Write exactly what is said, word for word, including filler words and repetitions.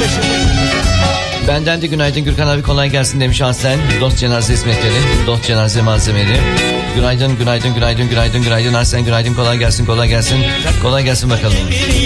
Benden de günaydın Gürkan abi, kolay gelsin demiş Aslen. Dost cenaze hizmetleri, dost cenaze malzemeleri. Günaydın, günaydın, günaydın, günaydın, günaydın Aslen, günaydın, kolay gelsin, kolay gelsin. Kolay gelsin bakalım.